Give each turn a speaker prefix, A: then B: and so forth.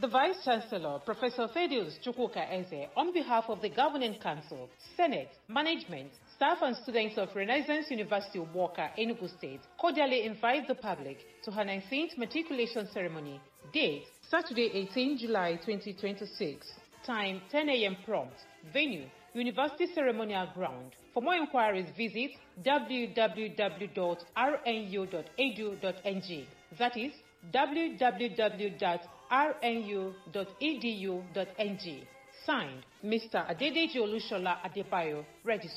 A: The Vice-Chancellor, Professor Thaddeus Chukwuka Eze, on behalf of the Governing Council, Senate, Management, staff and students of Renaissance University of Walker, Enugu State, cordially invite the public to her 19th matriculation ceremony. Date, Saturday, 18 July 2026. Time, 10 a.m. prompt. Venue, University Ceremonial Ground. For more inquiries, visit www.rnu.edu.ng. That is www.rnu.edu.ng. Signed, Mr. Adedeji Olushola Adebayo, Registrar.